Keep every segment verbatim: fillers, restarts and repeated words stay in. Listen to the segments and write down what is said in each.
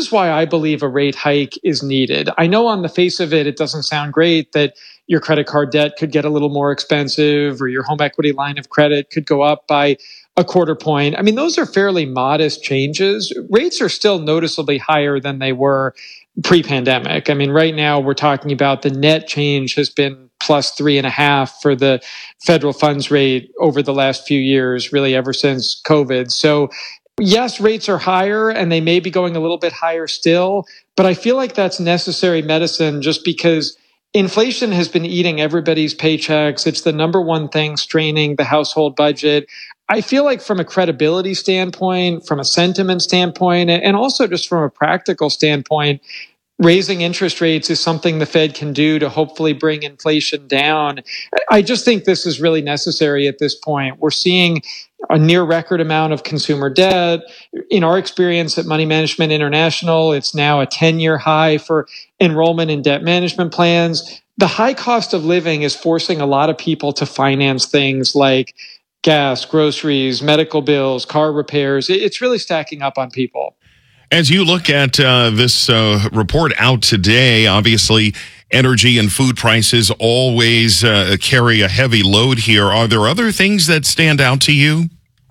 is why I believe a rate hike is needed. I know on the face of it, it doesn't sound great that your credit card debt could get a little more expensive or your home equity line of credit could go up by a quarter point. I mean, those are fairly modest changes. Rates are still noticeably higher than they were pre-pandemic. I mean, right now we're talking about the net change has been plus three and a half for the federal funds rate over the last few years, really ever since COVID. So yes, rates are higher and they may be going a little bit higher still, but I feel like that's necessary medicine just because inflation has been eating everybody's paychecks. It's the number one thing straining the household budget. I feel like from a credibility standpoint, from a sentiment standpoint, and also just from a practical standpoint, raising interest rates is something the Fed can do to hopefully bring inflation down. I just think this is really necessary at this point. We're seeing a near record amount of consumer debt. In our experience at Money Management International, it's now a ten-year high for enrollment in debt management plans. The high cost of living is forcing a lot of people to finance things like gas, groceries, medical bills, car repairs. It's really stacking up on people. As you look at uh, this uh, report out today, obviously energy and food prices always uh, carry a heavy load here. Are there other things that stand out to you?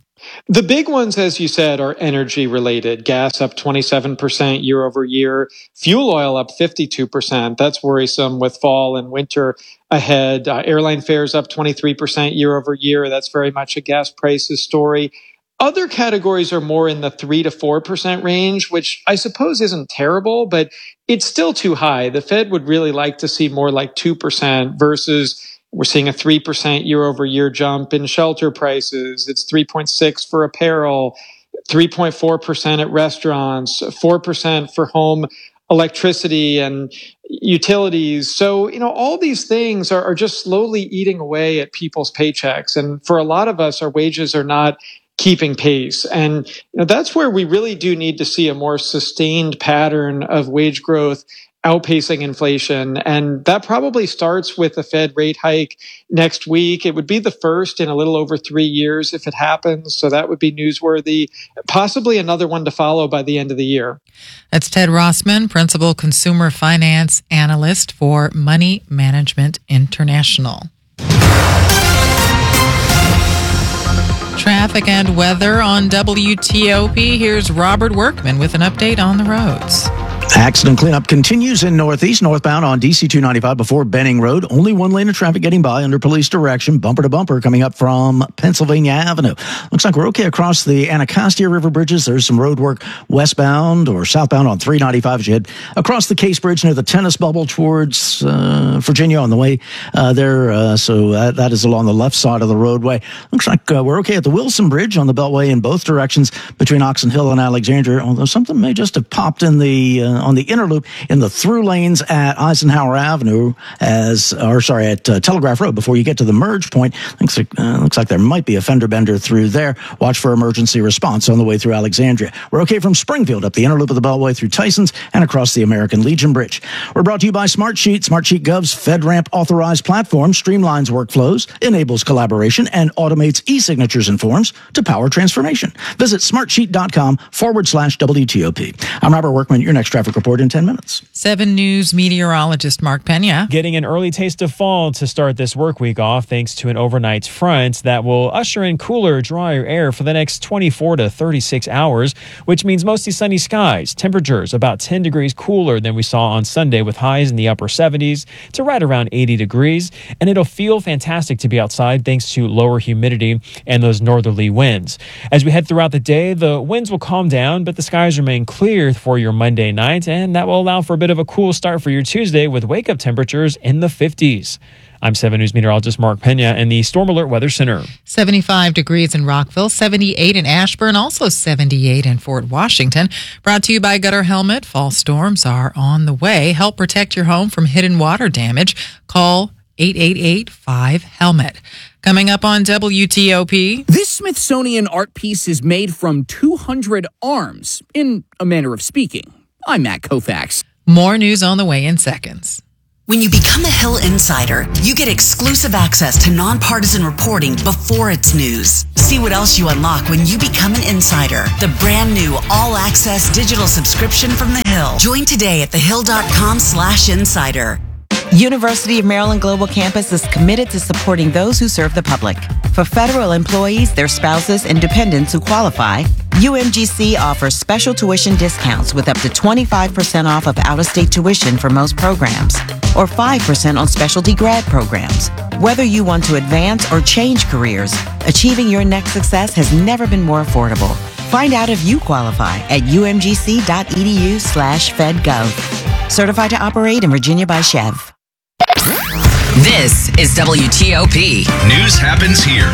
The big ones, as you said, are energy related. Gas up twenty-seven percent year over year. Fuel oil up fifty-two percent. That's worrisome with fall and winter ahead. Uh, airline fares up twenty-three percent year over year. That's very much a gas prices story. Other categories are more in the three to four percent range, which I suppose isn't terrible, but it's still too high. The Fed would really like to see more like two percent versus we're seeing a three percent year over year jump in shelter prices. It's three point six for apparel, three point four percent at restaurants, four percent for home electricity and utilities. So, you know, all these things are, are just slowly eating away at people's paychecks. And for a lot of us, our wages are not keeping pace. And you know, that's where we really do need to see a more sustained pattern of wage growth outpacing inflation. And that probably starts with a Fed rate hike next week. It would be the first in a little over three years if it happens. So that would be newsworthy. Possibly another one to follow by the end of the year. That's Ted Rossman, Principal Consumer Finance Analyst for Money Management International. Traffic and weather on W T O P. Here's Robert Workman with an update on the roads. Accident cleanup continues in Northeast, northbound on D C two ninety-five before Benning Road. Only one lane of traffic getting by under police direction, bumper to bumper coming up from Pennsylvania Avenue. Looks like we're okay across the Anacostia River bridges. There's some road work westbound or southbound on three ninety-five as you head across the Case Bridge near the tennis bubble towards uh, Virginia on the way uh, there. Uh, so that, that is along the left side of the roadway. Looks like uh, we're okay at the Wilson Bridge on the Beltway in both directions between Oxon Hill and Alexandria, although something may just have popped in the uh, on the inner loop in the through lanes at Eisenhower Avenue as, or sorry, at uh, Telegraph Road before you get to the merge point. Looks like, uh, looks like there might be a fender bender through there. Watch for emergency response on the way through Alexandria. We're okay from Springfield up the inner loop of the Beltway through Tysons and across the American Legion Bridge. We're brought to you by Smartsheet. Smartsheet Gov's FedRAMP authorized platform streamlines workflows, enables collaboration, and automates e-signatures and forms to power transformation. Visit smartsheet.com forward slash WTOP. I'm Robert Workman, your next traffic report in ten minutes. Seven News meteorologist Mark Pena. Getting an early taste of fall to start this work week off thanks to an overnight front that will usher in cooler, drier air for the next twenty-four to thirty-six hours, which means mostly sunny skies. Temperatures about ten degrees cooler than we saw on Sunday with highs in the upper seventies to right around eighty degrees. And it'll feel fantastic to be outside thanks to lower humidity and those northerly winds. As we head throughout the day, the winds will calm down, but the skies remain clear for your Monday night, and that will allow for a bit of a cool start for your Tuesday with wake-up temperatures in the fifties. I'm seven News meteorologist Mark Pena in the Storm Alert Weather Center. seventy-five degrees in Rockville, seventy-eight in Ashburn, also seventy-eight in Fort Washington. Brought to you by Gutter Helmet. Fall storms are on the way. Help protect your home from hidden water damage. Call eight eight eight five helmet. Coming up on W T O P. This Smithsonian art piece is made from two hundred arms, in a manner of speaking. I'm Matt Koufax. More news on the way in seconds. When you become a Hill Insider, you get exclusive access to nonpartisan reporting before it's news. See what else you unlock when you become an insider. The brand new all-access digital subscription from The Hill. Join today at thehill.com slash insider. University of Maryland Global Campus is committed to supporting those who serve the public. For federal employees, their spouses, and dependents who qualify, U M G C offers special tuition discounts with up to twenty-five percent off of out-of-state tuition for most programs, or five percent on specialty grad programs. Whether you want to advance or change careers, achieving your next success has never been more affordable. Find out if you qualify at umgc.edu slash fedgov. Certified to operate in Virginia by Chev. This is W T O P. News happens here.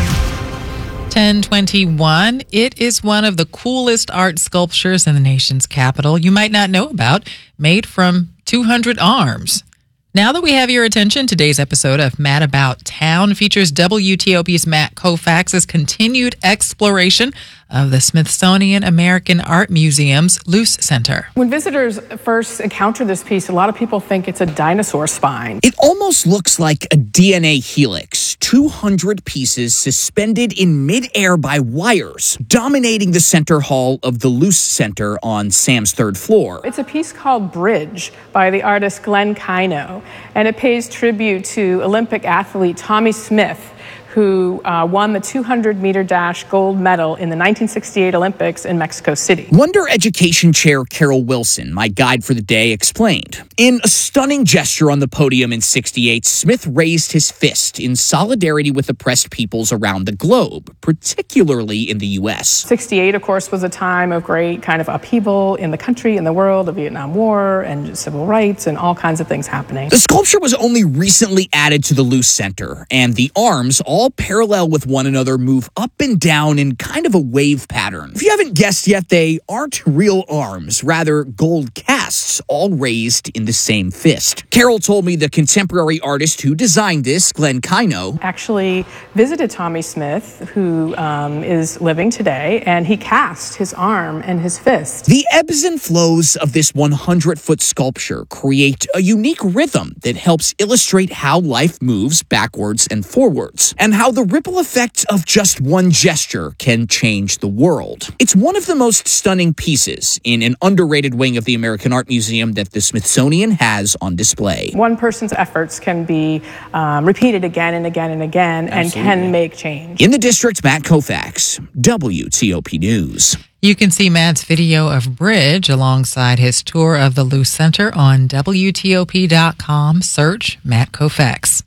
ten twenty-one. It is one of the coolest art sculptures in the nation's capital you might not know about, made from two hundred arms. Now that we have your attention, today's episode of Matt About Town features W T O P's Matt Koufax's continued exploration of the Smithsonian American Art Museum's Luce Center. When visitors first encounter this piece, a lot of people think it's a dinosaur spine. It almost looks like a D N A helix. two hundred pieces suspended in midair by wires, dominating the center hall of the Luce Center on Sam's third floor. It's a piece called Bridge by the artist Glenn Kino, and it pays tribute to Olympic athlete Tommie Smith, who uh, won the two hundred meter dash gold medal in the nineteen sixty-eight Olympics in Mexico City. Wonder Education Chair Carol Wilson, my guide for the day, explained. In a stunning gesture on the podium in sixty-eight, Smith raised his fist in solidarity with oppressed peoples around the globe, particularly in the U S. sixty-eight, of course, was a time of great kind of upheaval in the country, in the world, the Vietnam War, and civil rights, and all kinds of things happening. The sculpture was only recently added to the Luce Center, and the arms, all all parallel with one another, move up and down in kind of a wave pattern. If you haven't guessed yet, they aren't real arms, rather gold casts, all raised in the same fist. Carol told me the contemporary artist who designed this, Glenn Kino, actually visited Tommie Smith, who um, is living today, and he cast his arm and his fist. The ebbs and flows of this one hundred foot sculpture create a unique rhythm that helps illustrate how life moves backwards and forwards, and how the ripple effect of just one gesture can change the world. It's one of the most stunning pieces in an underrated wing of the American Art Museum that the Smithsonian has on display. One person's efforts can be um, repeated again and again and again. Absolutely. And can make change. In the district, Matt Koufax, W T O P News. You can see Matt's video of Bridge alongside his tour of the Luce Center on W T O P dot com. Search Matt Koufax.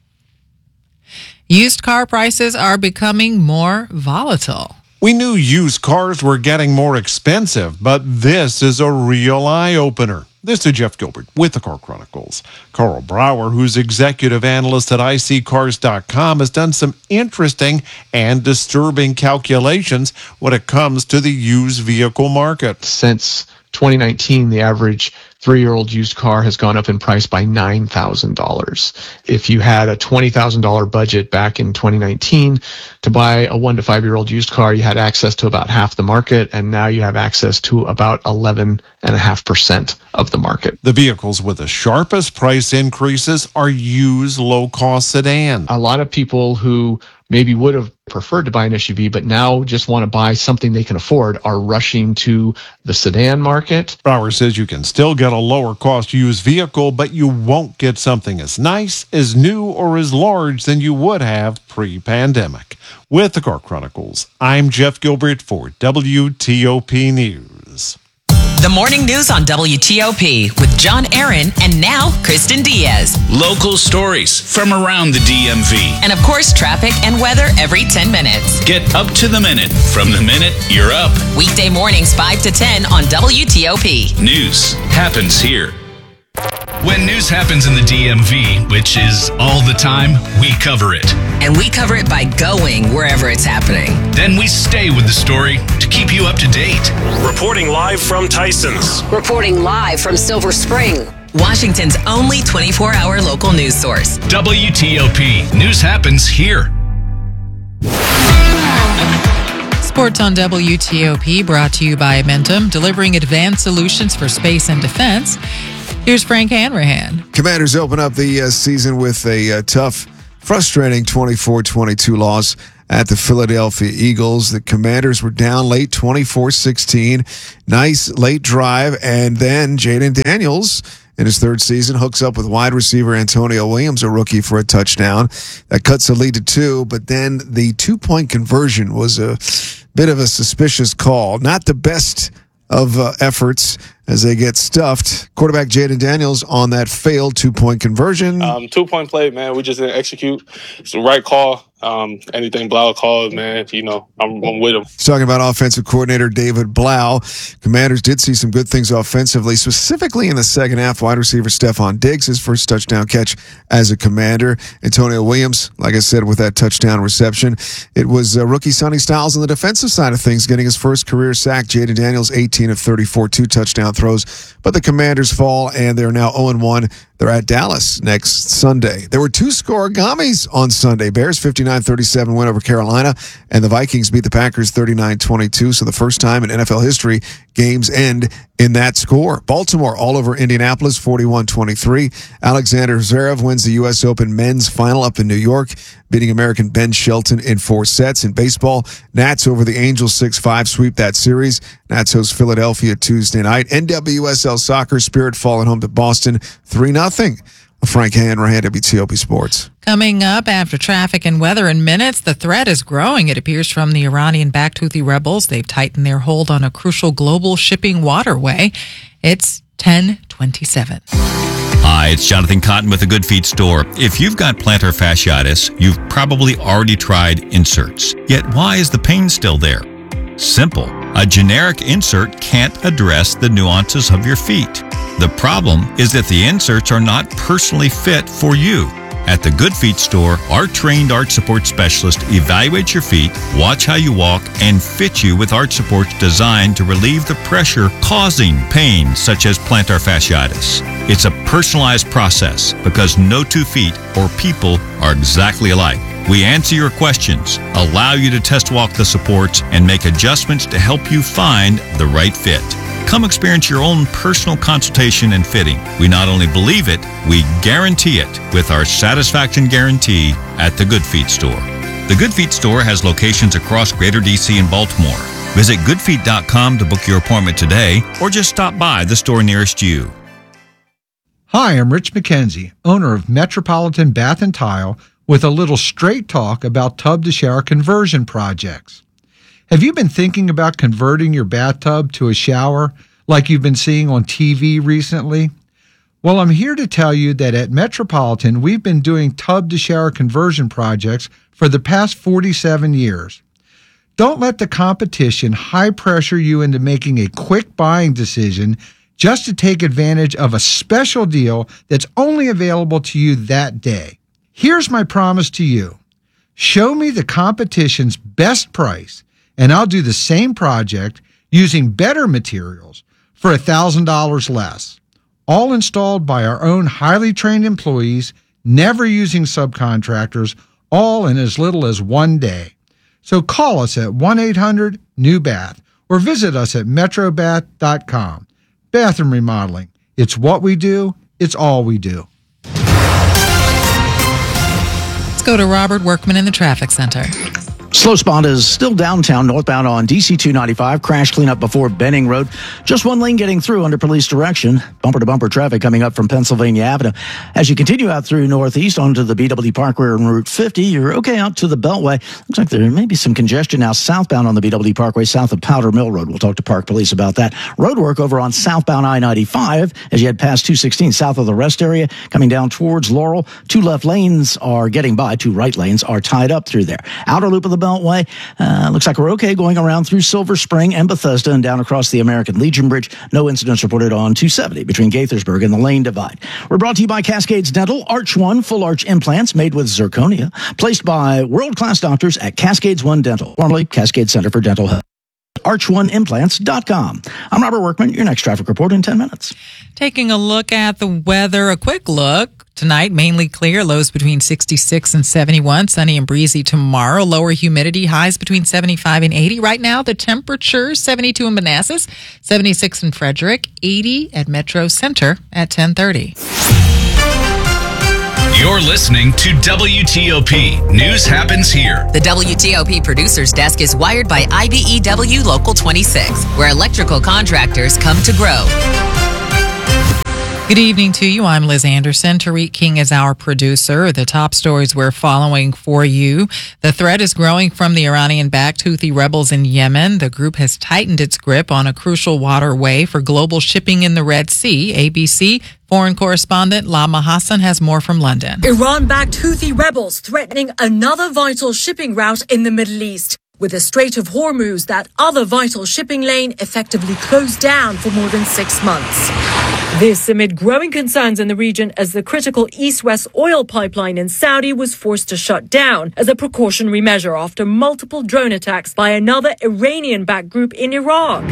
Used car prices are becoming more volatile. We knew used cars were getting more expensive, but this is a real eye-opener. This is Jeff Gilbert with the Car Chronicles. Carl Brower, who's executive analyst at I C cars dot com, has done some interesting and disturbing calculations when it comes to the used vehicle market. Since twenty nineteen, the average three-year-old used car has gone up in price by nine thousand dollars. If you had a twenty thousand dollars budget back in twenty nineteen to buy a one to five-year-old used car, you had access to about half the market, and now you have access to about eleven point five percent of the market. The vehicles with the sharpest price increases are used low-cost sedans. A lot of people who maybe would have preferred to buy an S U V, but now just want to buy something they can afford, are rushing to the sedan market. Brower says you can still get a lower cost used vehicle, but you won't get something as nice, as new, or as large than you would have pre-pandemic. With the Car Chronicles, I'm Jeff Gilbert for W T O P News. The morning news on W T O P with John Aaron and now Kristen Diaz. Local stories from around the D M V. And of course, traffic and weather every ten minutes. Get up to the minute from the minute you're up. Weekday mornings five to ten on W T O P. News happens here. When news happens in the D M V, which is all the time, we cover it. And we cover it by going wherever it's happening. Then we stay with the story to keep you up to date. Reporting live from Tyson's. Reporting live from Silver Spring, Washington's only twenty-four hour local news source. W T O P. News happens here. Sports on W T O P brought to you by Amentum, delivering advanced solutions for space and defense. Here's Frank Hanrahan. Commanders open up the uh, season with a uh, tough, frustrating twenty-four twenty-two loss at the Philadelphia Eagles. The Commanders were down late twenty-four sixteen. Nice late drive, and then Jaden Daniels, in his third season, hooks up with wide receiver Antonio Williams, a rookie, for a touchdown. That cuts the lead to two, but then the two-point conversion was a bit of a suspicious call. Not the best of uh, efforts as they get stuffed. Quarterback Jaden Daniels on that failed two-point conversion. Um, two-point play, man. We just didn't execute. It's the right call. Um, anything Blau calls, man, you know, I'm, I'm with him. He's talking about offensive coordinator David Blau. Commanders did see some good things offensively, specifically in the second half. Wide receiver Stephon Diggs, his first touchdown catch as a Commander. Antonio Williams, like I said, with that touchdown reception. It was uh, rookie Sonny Styles on the defensive side of things, getting his first career sack. Jaden Daniels, eighteen of thirty-four, two touchdown throws. But the Commanders fall, and they're now oh and one. They're at Dallas next Sunday. There were two scoregamis on Sunday. Bears fifty-nine thirty-seven win over Carolina, and the Vikings beat the Packers thirty-nine twenty-two. So the first time in N F L history, games end in that score. Baltimore all over Indianapolis forty-one twenty-three. Alexander Zverev wins the U S Open men's final up in New York, beating American Ben Shelton in four sets. In baseball, Nats over the Angels six five, sweep that series. Nats host Philadelphia Tuesday night. N W S L Soccer, Spirit falling home to Boston three nothing. Frank Hanrahan, W T O P Sports. Coming up after traffic and weather in minutes, the threat is growing, it appears, from the Iranian-backed Houthi rebels. They've tightened their hold on a crucial global shipping waterway. It's ten twenty-seven. Hi, it's Jonathan Cotton with the Good Feet store. If you've got plantar fasciitis, you've probably already tried inserts. Yet why is the pain still there? Simple. A generic insert can't address the nuances of your feet. The problem is that the inserts are not personally fit for you. At the Good Feet store, our trained arch support specialist evaluates your feet, watch how you walk, and fit you with arch supports designed to relieve the pressure causing pain such as plantar fasciitis. It's a personalized process because no two feet or people are exactly alike. We answer your questions, allow you to test walk the supports, and make adjustments to help you find the right fit. Come experience your own personal consultation and fitting. We not only believe it, we guarantee it with our satisfaction guarantee at the Good Feet store. The Good Feet store has locations across Greater D C and Baltimore. Visit good feet dot com to book your appointment today or just stop by the store nearest you. Hi, I'm Rich McKenzie, owner of Metropolitan Bath and Tile, with a little straight talk about tub-to-shower conversion projects. Have you been thinking about converting your bathtub to a shower like you've been seeing on T V recently? Well, I'm here to tell you that at Metropolitan, we've been doing tub-to-shower conversion projects for the past forty-seven years. Don't let the competition high-pressure you into making a quick buying decision just to take advantage of a special deal that's only available to you that day. Here's my promise to you. Show me the competition's best price, and I'll do the same project using better materials for one thousand dollars less. All installed by our own highly trained employees, never using subcontractors, all in as little as one day. So call us at one eight hundred new bath or visit us at metro bath dot com. Bathroom remodeling. It's what we do. It's all we do. Let's go to Robert Workman in the traffic center. Slow spot is still downtown, northbound on D C two ninety-five. Crash cleanup before Benning Road. Just one lane getting through under police direction. Bumper-to-bumper traffic coming up from Pennsylvania Avenue. As you continue out through northeast onto the B W Parkway and Route fifty, you're okay out to the Beltway. Looks like there may be some congestion now southbound on the B W Parkway, south of Powder Mill Road. We'll talk to Park Police about that. Road work over on southbound I ninety-five as you head past two sixteen south of the rest area, coming down towards Laurel. Two left lanes are getting by. Two right lanes are tied up through there. Outer loop of the Beltway. Uh, looks like we're okay going around through Silver Spring and Bethesda and down across the American Legion Bridge. No incidents reported on two seventy between Gaithersburg and the Lane Divide. We're brought to you by Cascades Dental. Arch One full arch implants made with zirconia, placed by world-class doctors at Cascades One Dental, formerly Cascade Center for Dental Health. arch one implants dot com. I'm Robert Workman. Your next traffic report in ten minutes. Taking a look at the weather, a quick look Tonight, mainly clear, lows between sixty-six and seventy-one, sunny and breezy tomorrow. Lower humidity, highs between seventy-five and eighty. Right now, the temperature, seventy-two in Manassas, seventy-six in Frederick, eighty at Metro Center at ten thirty. You're listening to W T O P. News happens here. The W T O P producer's desk is wired by I B E W Local twenty-six, where electrical contractors come to grow. Good evening to you. I'm Liz Anderson. Tariq King is our producer. The top stories we're following for you. The threat is growing from the Iranian-backed Houthi rebels in Yemen. The group has tightened its grip on a crucial waterway for global shipping in the Red Sea. A B C foreign correspondent Lama Hassan has more from London. Iran-backed Houthi rebels threatening another vital shipping route in the Middle East, with the Strait of Hormuz, that other vital shipping lane, effectively closed down for more than six months. This amid growing concerns in the region as the critical East-West oil pipeline in Saudi was forced to shut down as a precautionary measure after multiple drone attacks by another Iranian-backed group in Iraq.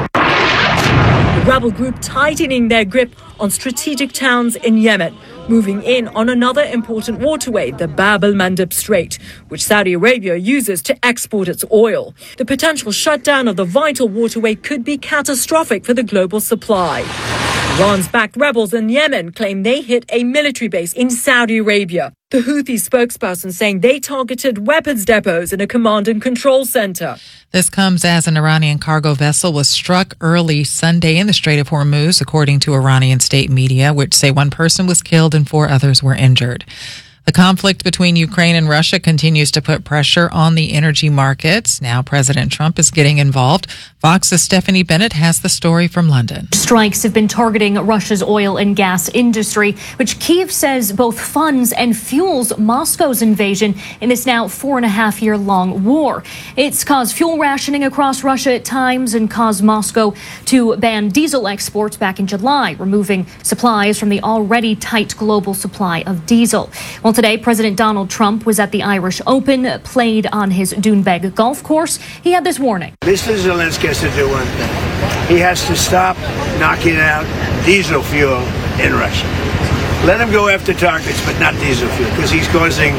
The rebel group tightening their grip on strategic towns in Yemen, moving in on another important waterway, the Bab el-Mandeb Strait, which Saudi Arabia uses to export its oil. The potential shutdown of the vital waterway could be catastrophic for the global supply. Iran's backed rebels in Yemen claim they hit a military base in Saudi Arabia. The Houthi spokesperson saying they targeted weapons depots and a command and control center. This comes as an Iranian cargo vessel was struck early Sunday in the Strait of Hormuz, according to Iranian state media, which say one person was killed and four others were injured. The conflict between Ukraine and Russia continues to put pressure on the energy markets. Now President Trump is getting involved. Fox's Stephanie Bennett has the story from London. Strikes have been targeting Russia's oil and gas industry, which Kyiv says both funds and fuels Moscow's invasion in this now four and a half year long war. It's caused fuel rationing across Russia at times and caused Moscow to ban diesel exports back in July, removing supplies from the already tight global supply of diesel. Well, today, President Donald Trump was at the Irish Open, played on his Doonbeg golf course. He had this warning. Mister Zelensky has to do one thing. He has to stop knocking out diesel fuel in Russia. Let him go after targets, but not diesel fuel, because he's causing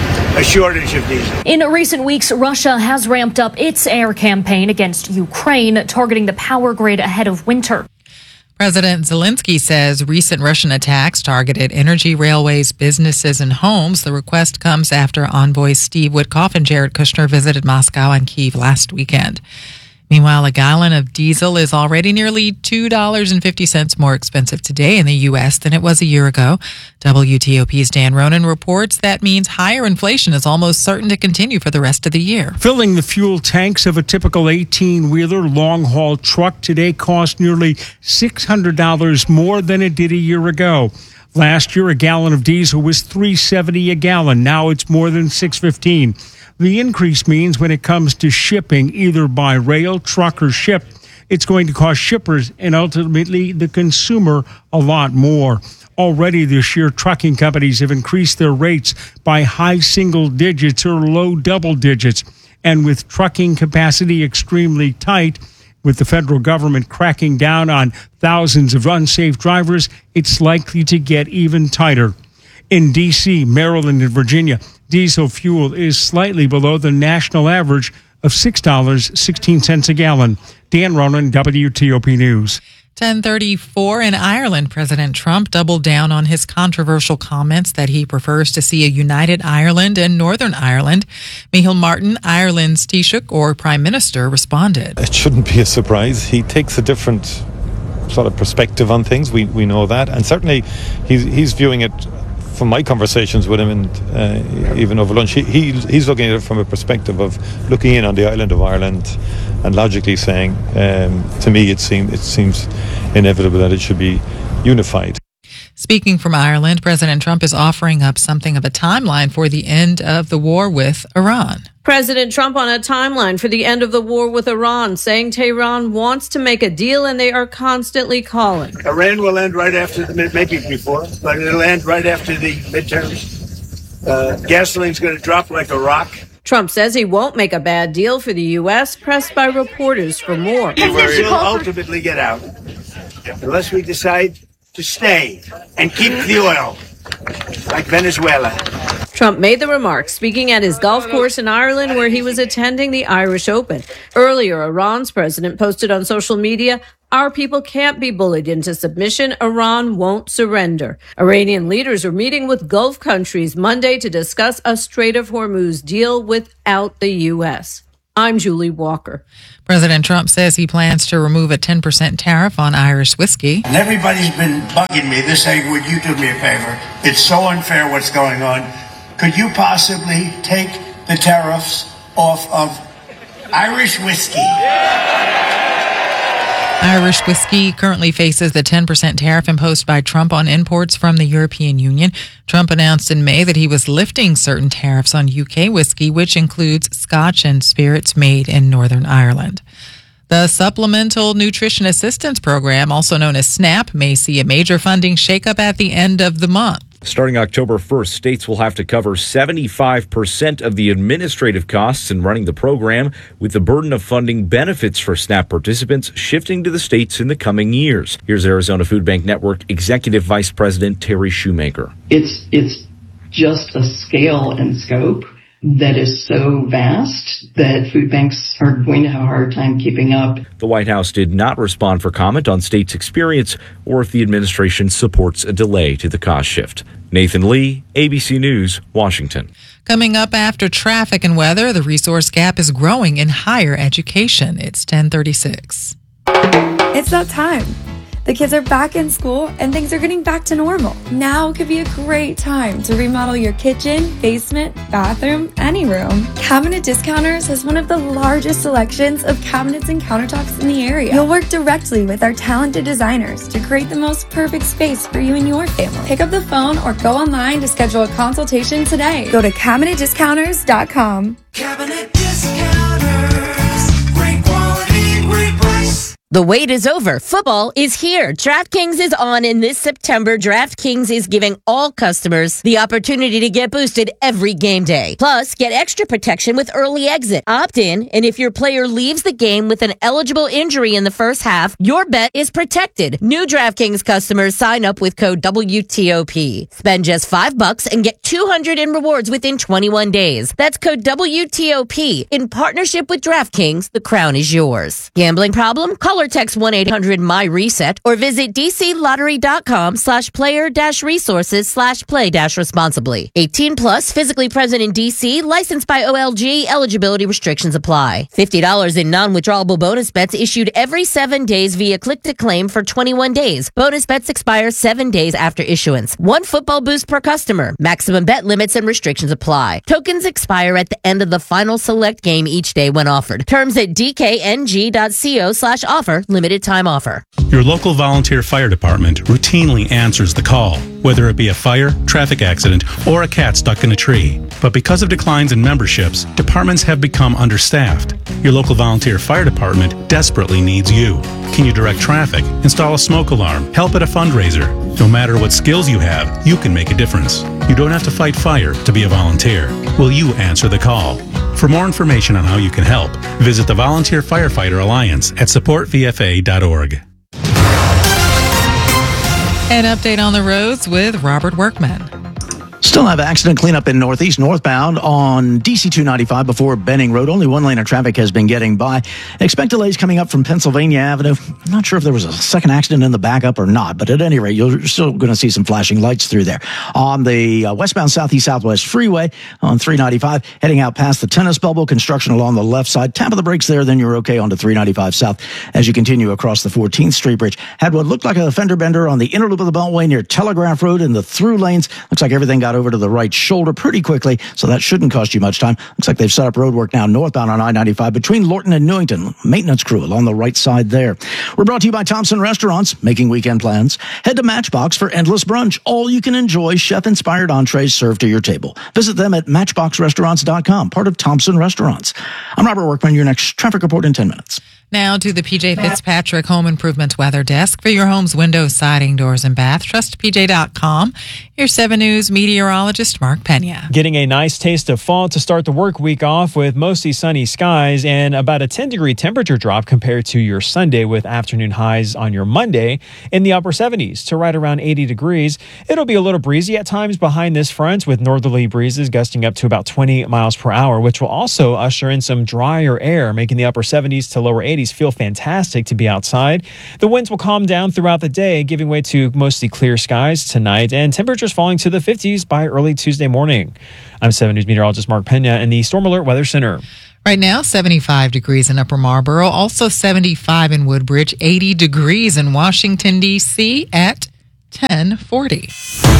a shortage of diesel. In recent weeks, Russia has ramped up its air campaign against Ukraine, targeting the power grid ahead of winter. President Zelensky says recent Russian attacks targeted energy, railways, businesses, and homes. The request comes after envoys Steve Witkoff and Jared Kushner visited Moscow and Kyiv last weekend. Meanwhile, a gallon of diesel is already nearly two dollars and fifty cents more expensive today in the U S than it was a year ago. W T O P's Dan Ronan reports that means higher inflation is almost certain to continue for the rest of the year. Filling the fuel tanks of a typical eighteen-wheeler long-haul truck today cost nearly six hundred dollars more than it did a year ago. Last year, a gallon of diesel was three dollars and seventy cents a gallon. Now it's more than six dollars and fifteen cents. The increase means when it comes to shipping, either by rail, truck, or ship, it's going to cost shippers and ultimately the consumer a lot more. Already this year, trucking companies have increased their rates by high single digits or low double digits. And with trucking capacity extremely tight, with the federal government cracking down on thousands of unsafe drivers, it's likely to get even tighter. In D C, Maryland, and Virginia, diesel fuel is slightly below the national average of six dollars and sixteen cents a gallon. Dan Ronan, W T O P News. ten thirty-four in Ireland, President Trump doubled down on his controversial comments that he prefers to see a united Ireland and Northern Ireland. Micheál Martin, Ireland's Taoiseach or Prime Minister, responded. It shouldn't be a surprise. He takes a different sort of perspective on things. We we know that. And certainly he's, he's viewing it from my conversations with him and uh, even over lunch, he, he he's looking at it from a perspective of looking in on the island of Ireland and logically saying, um, to me, it seems it seems inevitable that it should be unified. Speaking from Ireland, President Trump is offering up something of a timeline for the end of the war with Iran. President Trump on a timeline for the end of the war with Iran, saying Tehran wants to make a deal and they are constantly calling. Iran will end right after the mid, maybe before, but it'll end right after the midterms. Uh, gasoline's going to drop like a rock. Trump says he won't make a bad deal for the U S, pressed by reporters for more. We will ultimately get out unless we decide to stay and keep the oil. like Venezuela. Trump made the remarks speaking at his golf course in Ireland where he was attending the Irish Open. Earlier, Iran's president posted on social media, "Our people can't be bullied into submission. Iran won't surrender." Iranian leaders are meeting with Gulf countries Monday to discuss a Strait of Hormuz deal without the U S. I'm Julie Walker. President Trump says he plans to remove a ten percent tariff on Irish whiskey. And everybody's been bugging me. They're saying, would you do me a favor? It's so unfair what's going on. Could you possibly take the tariffs off of Irish whiskey? Irish whiskey currently faces the ten percent tariff imposed by Trump on imports from the European Union. Trump announced in May that he was lifting certain tariffs on U K whiskey, which includes Scotch and spirits made in Northern Ireland. The Supplemental Nutrition Assistance Program, also known as SNAP, may see a major funding shakeup at the end of the month. Starting October first, states will have to cover seventy-five percent of the administrative costs in running the program, with the burden of funding benefits for SNAP participants shifting to the states in the coming years. Here's Arizona Food Bank Network Executive Vice President Terry Shoemaker. It's, it's just a scale and scope that is so vast that food banks are going to have a hard time keeping up. The White House did not respond for comment on states' experience or if the administration supports a delay to the cost shift. Nathan Lee, A B C News, Washington. Coming up after traffic and weather, the resource gap is growing in higher education. It's ten thirty-six. It's that time. The kids are back in school and things are getting back to normal. Now could be a great time to remodel your kitchen, basement, bathroom, any room. Cabinet Discounters has one of the largest selections of cabinets and countertops in the area. You'll work directly with our talented designers to create the most perfect space for you and your family. Pick up the phone or go online to schedule a consultation today. Go to cabinet discounters dot com. Cabinet Discounters. Great quality, great price. The wait is over. Football is here. DraftKings is on, and this September, DraftKings is giving all customers the opportunity to get boosted every game day. Plus, get extra protection with early exit. Opt in, and if your player leaves the game with an eligible injury in the first half, your bet is protected. New DraftKings customers sign up with code W T O P. Spend just five bucks and get two hundred in rewards within twenty-one days. That's code W T O P. In partnership with DraftKings, the crown is yours. Gambling problem? Call or text one eight hundred my reset or visit dclottery.com slash player dash resources slash play dash responsibly. eighteen plus, physically present in D C, licensed by O L G, eligibility restrictions apply. fifty dollars in non-withdrawable bonus bets issued every seven days via click to claim for twenty-one days. Bonus bets expire seven days after issuance. One football boost per customer. Maximum bet limits and restrictions apply. Tokens expire at the end of the final select game each day when offered. Terms at dkng.co slash offer. Limited time offer. Your local volunteer fire department routinely answers the call, whether it be a fire, traffic accident, or a cat stuck in a tree. But because of declines in memberships, departments have become understaffed. Your local volunteer fire department desperately needs you. Can you direct traffic, install a smoke alarm, help at a fundraiser? No matter what skills you have, you can make a difference. You don't have to fight fire to be a volunteer. Will you answer the call? For more information on how you can help, visit the Volunteer Firefighter Alliance at support v f a dot org. An update on the roads with Robert Workman. Still have accident cleanup in Northeast northbound on D C two ninety-five before Benning Road. Only one lane of traffic has been getting by. Expect delays coming up from Pennsylvania Avenue. I'm not sure if there was a second accident in the backup or not, but at any rate, you're still going to see some flashing lights through there. On the uh, westbound Southeast Southwest Freeway on three ninety-five, heading out past the tennis bubble, construction along the left side. Tap of the brakes there, then you're okay onto three ninety-five South as you continue across the fourteenth Street Bridge. Had what looked like a fender bender on the inner loop of the Beltway near Telegraph Road in the through lanes. Looks like everything got over to the right shoulder pretty quickly, so that shouldn't cost you much time. Looks like they've set up road work now northbound on I ninety-five between Lorton and Newington. Maintenance crew along the right side there. We're brought to you by Thompson Restaurants, making weekend plans. Head to Matchbox for endless brunch. All you can enjoy chef-inspired entrees served to your table. Visit them at matchbox restaurants dot com, part of Thompson Restaurants. I'm Robert Workman, your next traffic report in ten minutes. Now to the P J Fitzpatrick Home Improvement Weather Desk for your home's windows, siding, doors, and bath. Trust P J dot com. Here's seven News meteorologist Mark Pena. Getting a nice taste of fall to start the work week off with mostly sunny skies and about a ten degree temperature drop compared to your Sunday, with afternoon highs on your Monday in the upper seventies to right around eighty degrees. It'll be a little breezy at times behind this front, with northerly breezes gusting up to about twenty miles per hour, which will also usher in some drier air, making the upper seventies to lower eighties feel fantastic to be outside. The winds will calm down throughout the day, giving way to mostly clear skies tonight, and temperatures falling to the fifties by early Tuesday morning. I'm seven News meteorologist Mark Pena in the Storm Alert Weather Center. Right now, seventy-five degrees in Upper Marlboro, also seventy-five in Woodbridge, eighty degrees in Washington, D C at ten forty.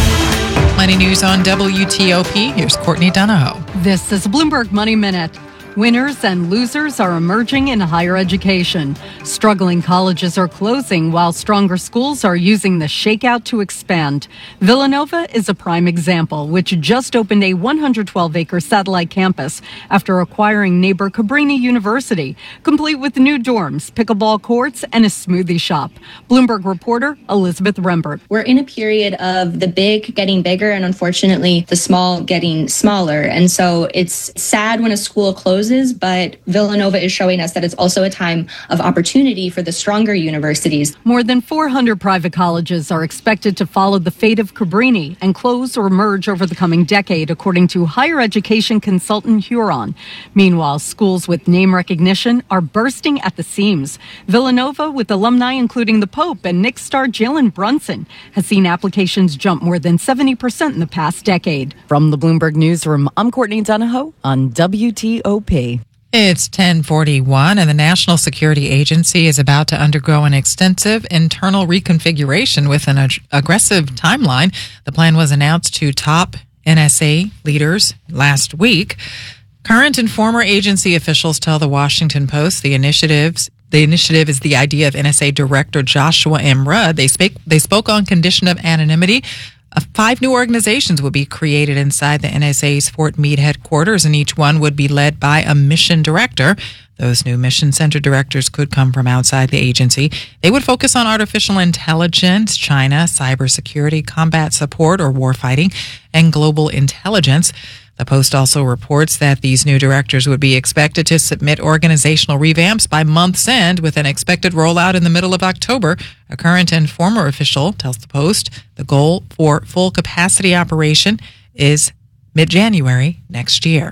Money News on W T O P. Here's Courtney Donahoe. This is Bloomberg Money Minute. Winners and losers are emerging in higher education. Struggling colleges are closing while stronger schools are using the shakeout to expand. Villanova is a prime example, which just opened a one hundred twelve acre satellite campus after acquiring neighbor Cabrini University, complete with new dorms, pickleball courts, and a smoothie shop. Bloomberg reporter Elizabeth Rembert. We're in a period of the big getting bigger and unfortunately the small getting smaller. And so it's sad when a school closes, but Villanova is showing us that it's also a time of opportunity for the stronger universities. More than four hundred private colleges are expected to follow the fate of Cabrini and close or merge over the coming decade, according to higher education consultant Huron. Meanwhile, schools with name recognition are bursting at the seams. Villanova, with alumni including the Pope and Knicks star Jalen Brunson, has seen applications jump more than seventy percent in the past decade. From the Bloomberg Newsroom, I'm Courtney Donahoe on W T O P. It's ten forty-one, and the National Security Agency is about to undergo an extensive internal reconfiguration with an ag- aggressive timeline. The plan was announced to top N S A leaders last week. Current and former agency officials tell the Washington Post the initiatives The initiative is the idea of N S A Director Joshua M. Rudd. They, spake, they spoke on condition of anonymity. Uh, five new organizations would be created inside the N S A's Fort Meade headquarters, and each one would be led by a mission director. Those new mission center directors could come from outside the agency. They would focus on artificial intelligence, China, cybersecurity, combat support or warfighting, and global intelligence. The Post also reports that these new directors would be expected to submit organizational revamps by month's end, with an expected rollout in the middle of October. A current and former official tells the Post the goal for full capacity operation is mid-January next year.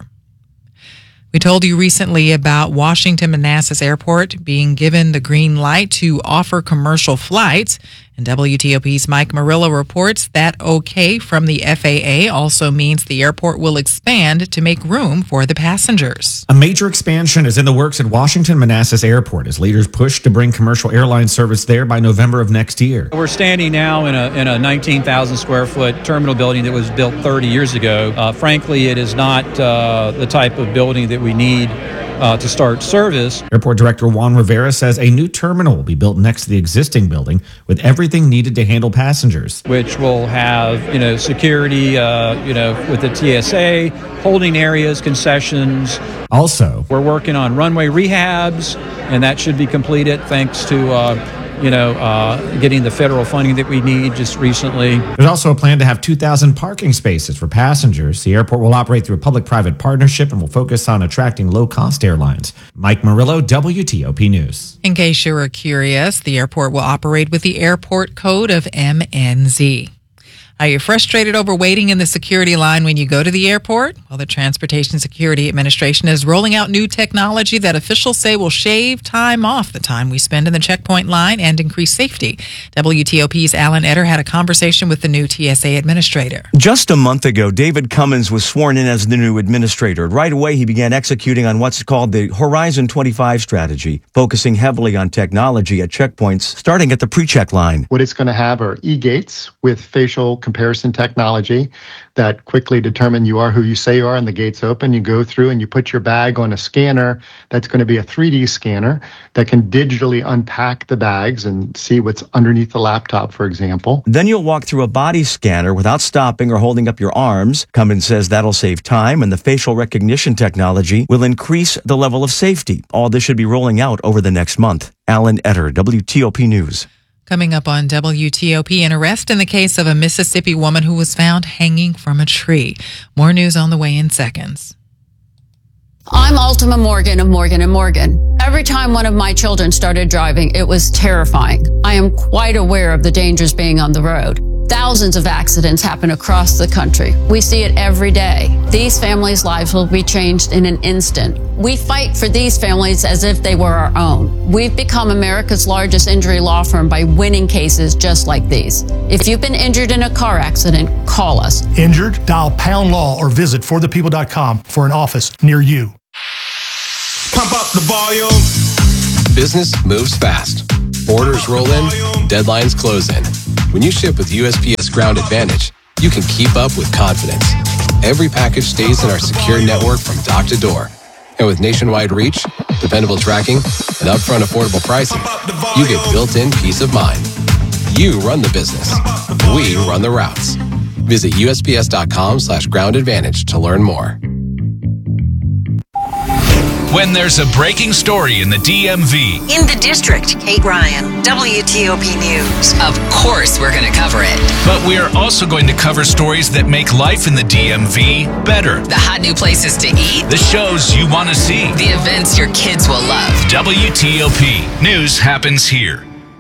We told you recently about Washington Manassas Airport being given the green light to offer commercial flights. And W T O P's Mike Murillo reports that okay from the F A A also means the airport will expand to make room for the passengers. A major expansion is in the works at Washington Manassas Airport as leaders push to bring commercial airline service there by November of next year. We're standing now in a in a nineteen thousand square foot terminal building that was built thirty years ago. Uh, frankly, it is not uh, the type of building that we need Uh, to start service. Airport Director Juan Rivera says a new terminal will be built next to the existing building with everything needed to handle passengers. Which will have, you know, security, uh, you know, with the T S A, holding areas, concessions. Also, we're working on runway rehabs, and that should be completed thanks to, uh, you know, uh, getting the federal funding that we need just recently. There's also a plan to have two thousand parking spaces for passengers. The airport will operate through a public-private partnership and will focus on attracting low-cost airlines. Mike Murillo, W T O P News. In case you were curious, the airport will operate with the airport code of M N Z. Are you frustrated over waiting in the security line when you go to the airport? Well, the Transportation Security Administration is rolling out new technology that officials say will shave time off the time we spend in the checkpoint line and increase safety. W T O P's Alan Etter had a conversation with the new T S A administrator. Just a month ago, David Cummins was sworn in as the new administrator. Right away, he began executing on what's called the Horizon twenty-five strategy, focusing heavily on technology at checkpoints, starting at the pre-check line. What it's going to have are e-gates with facial comparison technology that quickly determine you are who you say you are, and the gates open. You go through and you put your bag on a scanner that's going to be a three D scanner that can digitally unpack the bags and see what's underneath the laptop, for example. Then you'll walk through a body scanner without stopping or holding up your arms. Cummins says that'll save time, and the facial recognition technology will increase the level of safety. All this should be rolling out over the next month. Alan Etter, W T O P News. Coming up on W T O P, an arrest in the case of a Mississippi woman who was found hanging from a tree. More news on the way in seconds. I'm Ultima Morgan of Morgan and Morgan. Every time one of my children started driving, it was terrifying. I am quite aware of the dangers being on the road. Thousands of accidents happen across the country. We see it every day. These families' lives will be changed in an instant. We fight for these families as if they were our own. We've become America's largest injury law firm by winning cases just like these. If you've been injured in a car accident, call us. Injured? Dial pound law or visit for the people dot com for an office near you. Pump up the volume. Business moves fast. Orders roll in, deadlines close in. When you ship with U S P S Ground Advantage, you can keep up with confidence. Every package stays in our secure network from dock to door. And with nationwide reach, dependable tracking, and upfront affordable pricing, you get built-in peace of mind. You run the business. We run the routes. Visit U S P S dot com slash ground advantage to learn more. When there's a breaking story in the D M V. In the district, Kate Ryan, W T O P News. Of course we're going to cover it. But we are also going to cover stories that make life in the D M V better. The hot new places to eat. The shows you want to see. The events your kids will love. W T O P News happens here.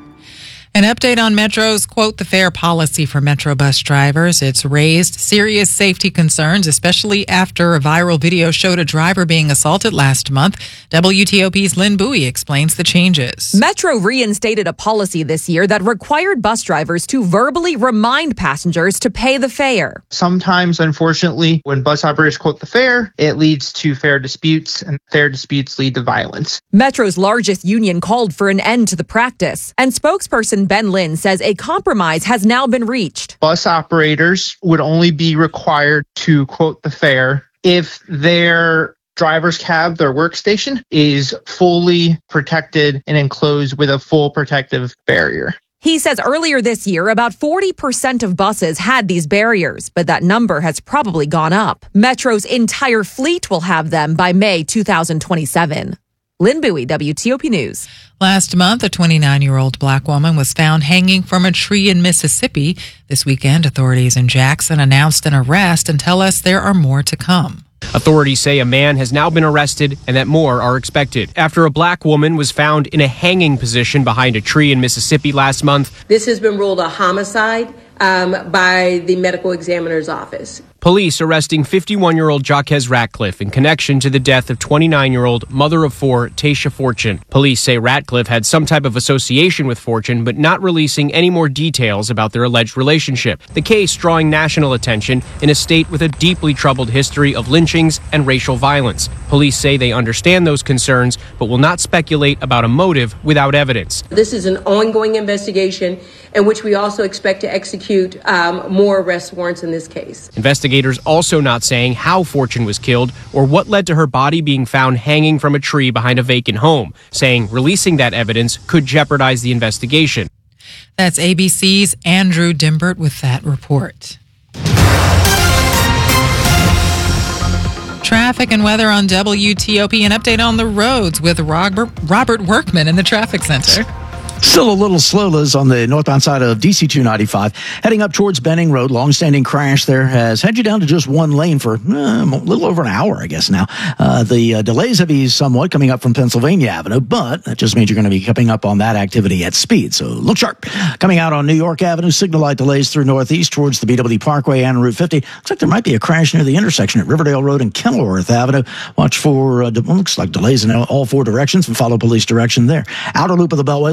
An update on Metro's quote the fare policy for Metro bus drivers. It's raised serious safety concerns, especially after a viral video showed a driver being assaulted last month. W T O P's Lynn Bowie explains the changes. Metro reinstated a policy this year that required bus drivers to verbally remind passengers to pay the fare. Sometimes, unfortunately, when bus operators quote the fare, it leads to fare disputes, and fare disputes lead to violence. Metro's largest union called for an end to the practice, and spokesperson Ben Lynn says a compromise has now been reached. Bus operators would only be required to quote the fare if their driver's cab, their workstation, is fully protected and enclosed with a full protective barrier. He says earlier this year, about forty percent of buses had these barriers, but that number has probably gone up. Metro's entire fleet will have them by May two thousand twenty-seven. Lynn Bowie, W T O P News. Last month, a twenty-nine-year-old black woman was found hanging from a tree in Mississippi. This weekend, authorities in Jackson announced an arrest and tell us there are more to come. Authorities say a man has now been arrested and that more are expected after a black woman was found in a hanging position behind a tree in Mississippi last month. This has been ruled a homicide um, by the medical examiner's office. Police arresting fifty-one-year-old Jaquez Ratcliffe in connection to the death of twenty-nine-year-old mother of four Tasha Fortune. Police say Ratcliffe had some type of association with Fortune, but not releasing any more details about their alleged relationship. The case drawing national attention in a state with a deeply troubled history of lynchings and racial violence. Police say they understand those concerns, but will not speculate about a motive without evidence. This is an ongoing investigation in which we also expect to execute um, more arrest warrants in this case. Investigators also not saying how Fortune was killed or what led to her body being found hanging from a tree behind a vacant home, saying releasing that evidence could jeopardize the investigation. That's A B C's Andrew Dimbert with that report. Traffic and weather on W T O P. An update on the roads with Robert, Robert Workman in the traffic center. Still a little slow, Liz, on the northbound side of D C two ninety-five. Heading up towards Benning Road, long-standing crash there has had you down to just one lane for uh, a little over an hour, I guess now. Uh, the uh, delays have eased somewhat coming up from Pennsylvania Avenue, but that just means you're going to be coming up on that activity at speed, so look sharp. Coming out on New York Avenue, signal light delays through northeast towards the B W Parkway and Route fifty. Looks like there might be a crash near the intersection at Riverdale Road and Kenilworth Avenue. Watch for, uh, looks like delays in all four directions and follow police direction there. Outer loop of the Beltway looks okay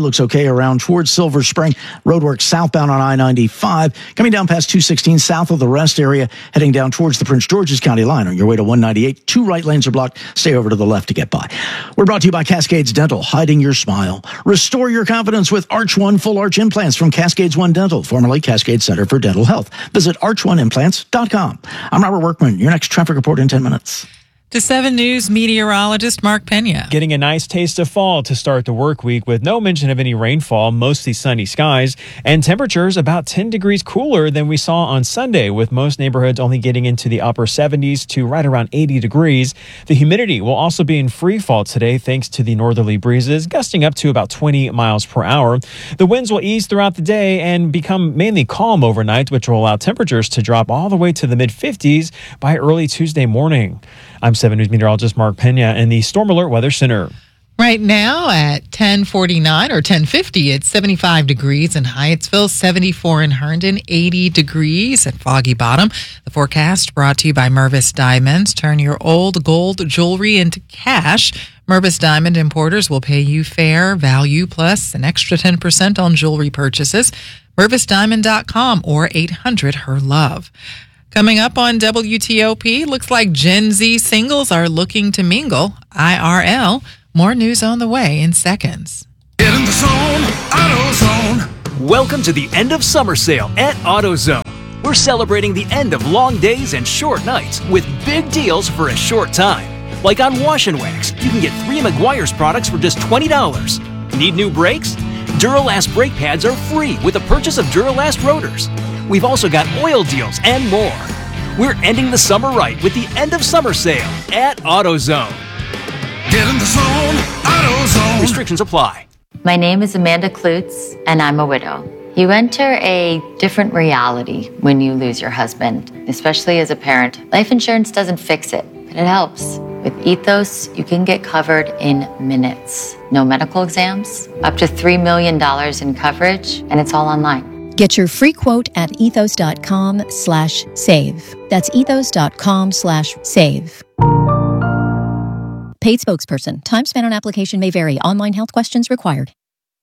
okay around towards Silver Spring. Roadwork southbound on I ninety-five. Coming down past two sixteen south of the rest area, heading down towards the Prince George's County line on your way to one ninety-eight. Two right lanes are blocked. Stay over to the left to get by. We're brought to you by Cascades Dental, hiding your smile. Restore your confidence with Arch One Full Arch Implants from Cascades One Dental, formerly Cascade Center for Dental Health. Visit arch one implants dot com. I'm Robert Workman. Your next traffic report in ten minutes. To seven News meteorologist Mark Pena. Getting a nice taste of fall to start the work week with no mention of any rainfall, mostly sunny skies, and temperatures about ten degrees cooler than we saw on Sunday, with most neighborhoods only getting into the upper seventies to right around eighty degrees. The humidity will also be in free fall today thanks to the northerly breezes, gusting up to about twenty miles per hour. The winds will ease throughout the day and become mainly calm overnight, which will allow temperatures to drop all the way to the mid fifties by early Tuesday morning. I'm seven News meteorologist Mark Pena in the Storm Alert Weather Center. Right now at ten forty-nine or ten fifty, it's seventy-five degrees in Hyattsville, seventy-four in Herndon, eighty degrees at Foggy Bottom. The forecast brought to you by Mervis Diamonds. Turn your old gold jewelry into cash. Mervis Diamond Importers will pay you fair value plus an extra ten percent on jewelry purchases. Mervis Diamond dot com or eight hundred her love. Coming up on W T O P, looks like Gen Z singles are looking to mingle. I R L. More news on the way in seconds. Get in the zone, AutoZone. Welcome to the end of summer sale at AutoZone. We're celebrating the end of long days and short nights with big deals for a short time. Like on Wash and Wax, you can get three Meguiar's products for just twenty dollars. Need new brakes? Duralast brake pads are free with the purchase of Duralast rotors. We've also got oil deals and more. We're ending the summer right with the end of summer sale at AutoZone. Get in the zone, AutoZone. Restrictions apply. My name is Amanda Klutz, and I'm a widow. You enter a different reality when you lose your husband, especially as a parent. Life insurance doesn't fix it, but it helps. With Ethos, you can get covered in minutes. No medical exams, up to three million dollars in coverage, and it's all online. Get your free quote at ethos.com slash save. That's ethos.com slash save. Paid spokesperson. Time spent on application may vary. Online health questions required.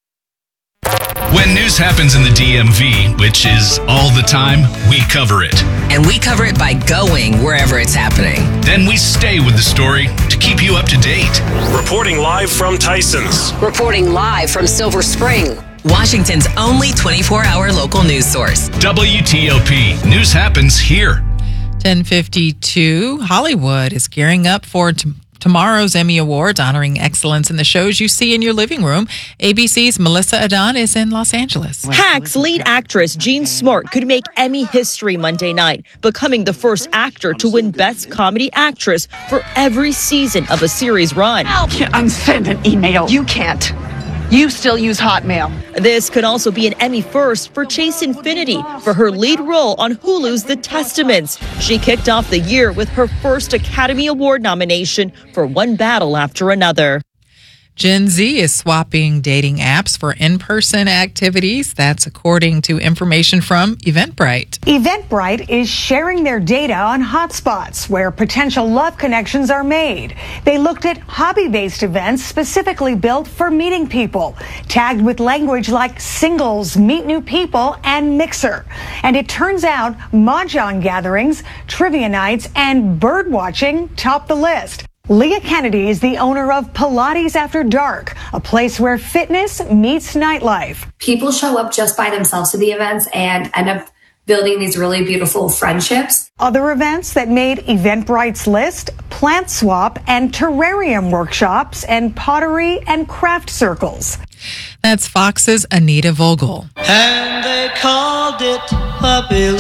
When news happens in the D M V, which is all the time, we cover it. And we cover it by going wherever it's happening. Then we stay with the story to keep you up to date. Reporting live from Tyson's. Reporting live from Silver Spring, Washington's only twenty-four hour local news source. W T O P. News happens here. ten fifty-two. Hollywood is gearing up for t- tomorrow's Emmy Awards, honoring excellence in the shows you see in your living room. A B C's Melissa Adon is in Los Angeles. Hacks lead actress Jean Smart could make Emmy history Monday night, becoming the first actor to win Best Comedy Actress for every season of a series run. Help! Unsend an email. You can't. You still use Hotmail. This could also be an Emmy first for Chase Infinity for her lead role on Hulu's The Testaments. She kicked off the year with her first Academy Award nomination for One Battle After Another. Gen Z is swapping dating apps for in-person activities. That's according to information from Eventbrite. Eventbrite is sharing their data on hotspots where potential love connections are made. They looked at hobby-based events specifically built for meeting people, tagged with language like singles, meet new people, and mixer. And it turns out mahjong gatherings, trivia nights, and bird watching top the list. Leah Kennedy is the owner of Pilates After Dark, a place where fitness meets nightlife. People show up just by themselves to the events and end up building these really beautiful friendships. Other events that made Eventbrite's list: plant swap and terrarium workshops and pottery and craft circles. That's Fox's Anita Vogel. And they called it puppy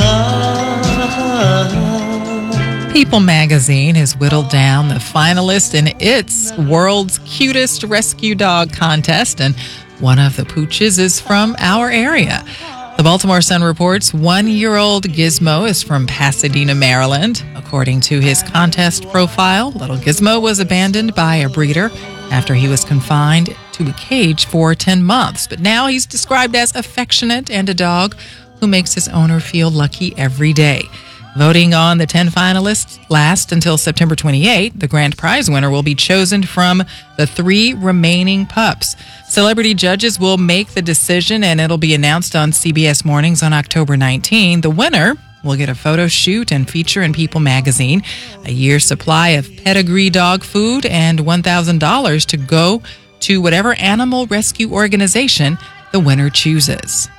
love. People magazine has whittled down the finalists in its World's Cutest Rescue Dog contest, and one of the pooches is from our area. The Baltimore Sun reports one-year-old Gizmo is from Pasadena, Maryland. According to his contest profile, little Gizmo was abandoned by a breeder after he was confined to a cage for ten months. But now he's described as affectionate and a dog who makes his owner feel lucky every day. Voting on the ten finalists lasts until September twenty-eighth. The grand prize winner will be chosen from the three remaining pups. Celebrity judges will make the decision, and it'll be announced on C B S Mornings on October nineteenth. The winner will get a photo shoot and feature in People magazine, a year's supply of pedigree dog food, and one thousand dollars to go to whatever animal rescue organization the winner chooses.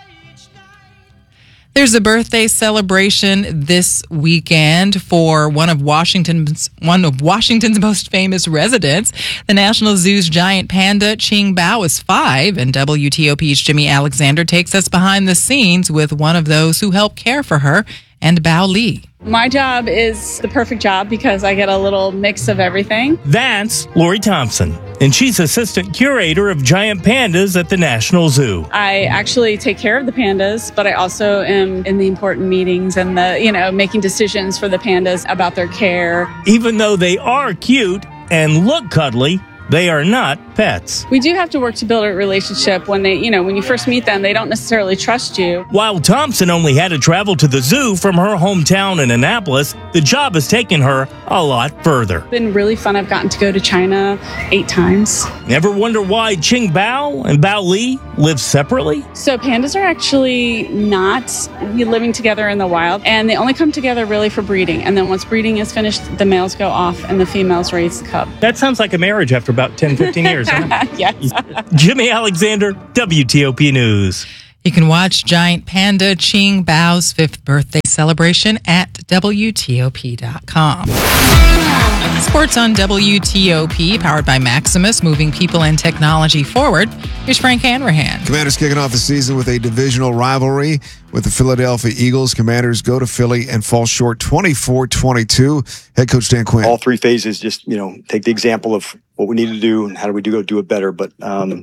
There's a birthday celebration this weekend for one of Washington's one of Washington's most famous residents. The National Zoo's giant panda, Ching Bao, is five, and W T O P's Jimmy Alexander takes us behind the scenes with one of those who help care for her, and Bao Li. My job is the perfect job because I get a little mix of everything. That's Lori Thompson, and she's assistant curator of giant pandas at the National Zoo. I actually take care of the pandas, but I also am in the important meetings and the, you know, making decisions for the pandas about their care. Even though they are cute and look cuddly, they are not pets. We do have to work to build a relationship. When they, you know, when you first meet them, they don't necessarily trust you. While Thompson only had to travel to the zoo from her hometown in Annapolis, the job has taken her a lot further. It's been really fun. I've gotten to go to China eight times. Ever wonder why Ching Bao and Bao Li live separately? So pandas are actually not living together in the wild, and they only come together really for breeding. And then once breeding is finished, the males go off and the females raise the cub. That sounds like a marriage after about ten, fifteen years. Huh? Yes. Jimmy Alexander, W T O P News. You can watch giant panda Ching Bao's fifth birthday celebration at W T O P dot com. Sports on W T O P, powered by Maximus, moving people and technology forward. Here's Frank Hanrahan. Commanders kicking off the season with a divisional rivalry with the Philadelphia Eagles. Commanders go to Philly and fall short twenty-four twenty-two. Head coach Dan Quinn. All three phases, just, you know, take the example of what we need to do and how do we do go do it better. But um,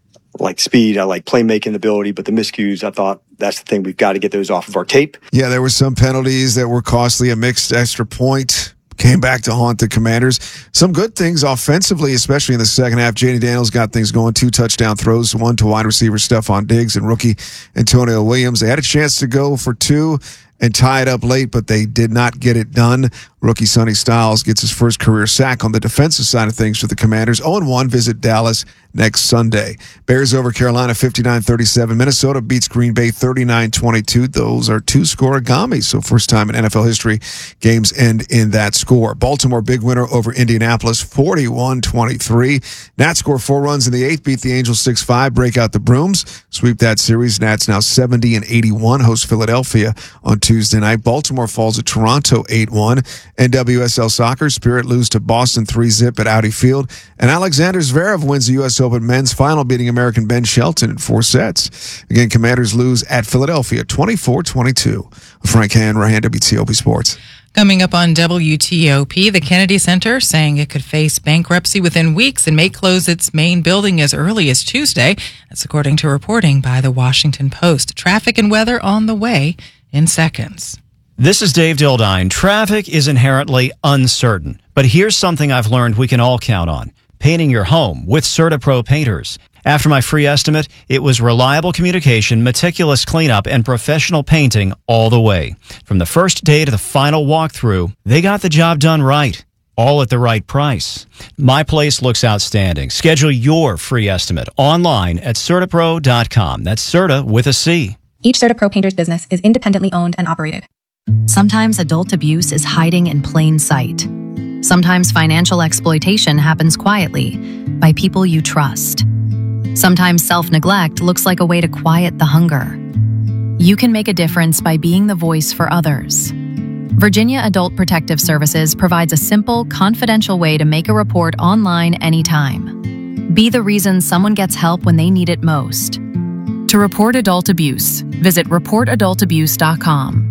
I like speed, I like playmaking ability, but the miscues, I thought that's the thing. We've got to get those off of our tape. Yeah, there were some penalties that were costly. A mixed extra point came back to haunt the Commanders. Some good things offensively, especially in the second half. J D Daniels got things going. Two touchdown throws, one to wide receiver Stephon Diggs and rookie Antonio Williams. They had a chance to go for two and tie it up late, but they did not get it done. Rookie Sonny Styles gets his first career sack on the defensive side of things for the Commanders. oh and one, visit Dallas next Sunday. Bears over Carolina fifty-nine thirty-seven. Minnesota beats Green Bay thirty-nine twenty-two. Those are two-score origamis, so first time in N F L history games end in that score. Baltimore, big winner over Indianapolis forty-one twenty-three. Nats score four runs in the eighth, beat the Angels six five, break out the Brooms, sweep that series. Nats now seventy and eighty-one, host Philadelphia on Tuesday night. Baltimore falls at Toronto eight one. N W S L Soccer, Spirit lose to Boston three zip at Audi Field. And Alexander Zverev wins the U S Open men's final, beating American Ben Shelton in four sets. Again, Commanders lose at Philadelphia twenty-four twenty-two. Frank Hanrahan, W T O P Sports. Coming up on W T O P, the Kennedy Center saying it could face bankruptcy within weeks and may close its main building as early as Tuesday. That's according to reporting by the Washington Post. Traffic and weather on the way in seconds. This is Dave Dildine. Traffic is inherently uncertain, but here's something I've learned we can all count on. Painting your home with CertaPro painters. After my free estimate, it was reliable communication, meticulous cleanup, and professional painting all the way. From the first day to the final walkthrough, they got the job done right. All at the right price. My place looks outstanding. Schedule your free estimate online at CertaPro dot com. That's Certa with a C. Each CertaPro painter's business is independently owned and operated. Sometimes adult abuse is hiding in plain sight. Sometimes financial exploitation happens quietly by people you trust. Sometimes self-neglect looks like a way to quiet the hunger. You can make a difference by being the voice for others. Virginia Adult Protective Services provides a simple, confidential way to make a report online anytime. Be the reason someone gets help when they need it most. To report adult abuse, visit report adult abuse dot com.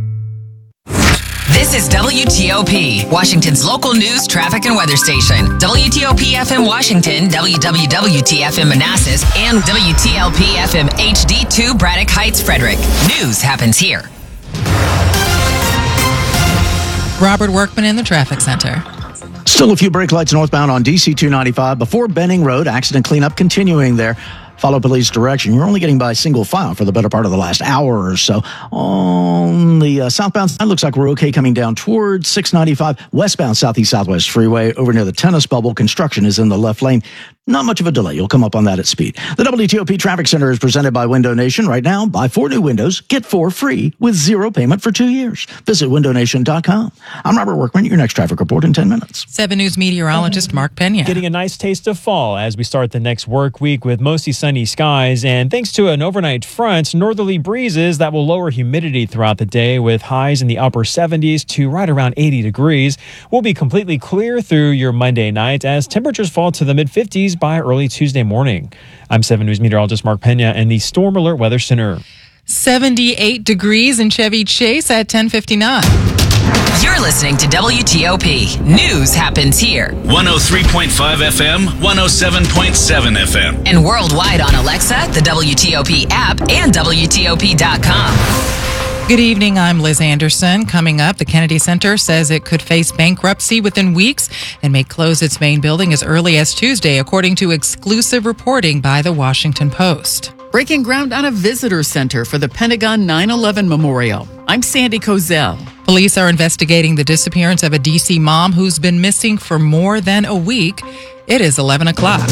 This is W T O P, Washington's local news, traffic, and weather station. W T O P F M Washington, W W W T F M Manassas, and W T L P F M H D two Braddock Heights, Frederick. News happens here. Robert Workman in the traffic center. Still a few brake lights northbound on D C two ninety-five before Benning Road. Accident cleanup continuing there. Follow police direction. You're only getting by single file for the better part of the last hour or so. On the the uh, southbound side, looks like we're okay coming down towards six ninety-five. Westbound Southeast Southwest Freeway over near the tennis bubble. Construction is in the left lane. Not much of a delay. You'll come up on that at speed. The W T O P Traffic Center is presented by Window Nation. Right now, buy four new windows, get four free with zero payment for two years. Visit window nation dot com. I'm Robert Workman, your next traffic report in ten minutes. seven News meteorologist Mark Pena. Getting a nice taste of fall as we start the next work week with mostly sunny skies. And thanks to an overnight front, northerly breezes that will lower humidity throughout the day with highs in the upper seventies to right around eighty degrees. We'll be completely clear through your Monday night as temperatures fall to the mid fifties by early Tuesday morning. I'm seven News meteorologist Mark Pena in the Storm Alert Weather Center. seventy-eight degrees in Chevy Chase at ten fifty-nine. You're listening to W T O P. News happens here. one oh three point five F M, one oh seven point seven F M. And worldwide on Alexa, the W T O P app, and W T O P dot com. Good evening, I'm Liz Anderson. Coming up, the Kennedy Center says it could face bankruptcy within weeks and may close its main building as early as Tuesday, according to exclusive reporting by the Washington Post. Breaking ground on a visitor center for the Pentagon nine eleven Memorial. I'm Sandy Kozel. Police are investigating the disappearance of a D C mom who's been missing for more than a week. It is eleven o'clock.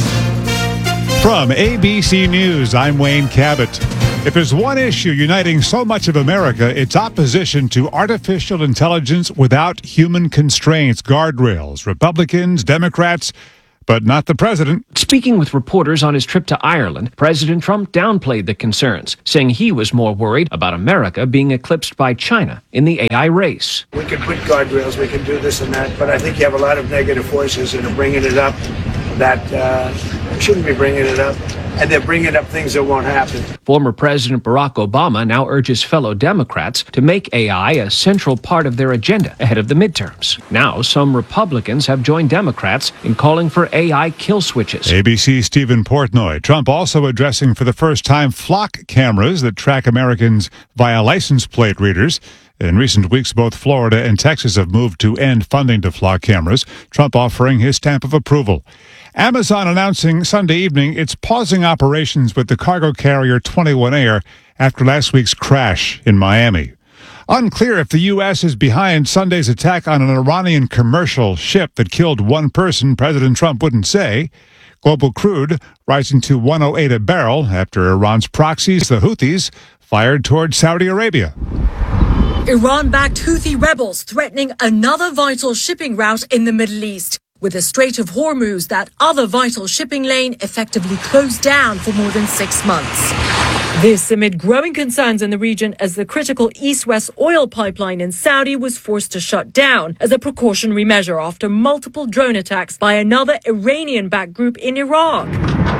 From A B C News, I'm Wayne Cabot. If there's one issue uniting so much of America, it's opposition to artificial intelligence without human constraints, guardrails. Republicans, Democrats, but not the president. Speaking with reporters on his trip to Ireland, President Trump downplayed the concerns, saying he was more worried about America being eclipsed by China in the A I race. We can put guardrails, we can do this and that, but I think you have a lot of negative voices that are bringing it up that uh, shouldn't be bringing it up. And they're bringing up things that won't happen. Former President Barack Obama now urges fellow Democrats to make A I a central part of their agenda ahead of the midterms. Now, some Republicans have joined Democrats in calling for A I kill switches. A B C's Stephen Portnoy. Trump also addressing for the first time flock cameras that track Americans via license plate readers. In recent weeks, both Florida and Texas have moved to end funding to flock cameras, Trump offering his stamp of approval. Amazon announcing Sunday evening it's pausing operations with the cargo carrier twenty-one Air after last week's crash in Miami. Unclear if the U S is behind Sunday's attack on an Iranian commercial ship that killed one person, President Trump wouldn't say. Global crude rising to one oh eight a barrel after Iran's proxies, the Houthis, fired toward Saudi Arabia. Iran-backed Houthi rebels threatening another vital shipping route in the Middle East, with the Strait of Hormuz, that other vital shipping lane, effectively closed down for more than six months. This amid growing concerns in the region as the critical east-west oil pipeline in Saudi was forced to shut down as a precautionary measure after multiple drone attacks by another Iranian-backed group in Iraq.